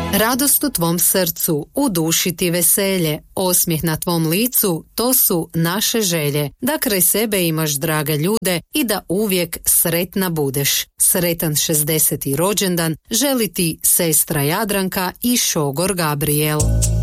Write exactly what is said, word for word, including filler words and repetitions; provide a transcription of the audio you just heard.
Radost u tvom srcu, u duši ti veselje, osmijeh na tvom licu, to su naše želje. Da kraj sebe imaš drage ljude i da uvijek sretna budeš. Sretan šezdeseti rođendan želi ti sestra Jadranka i šogor Gabriel.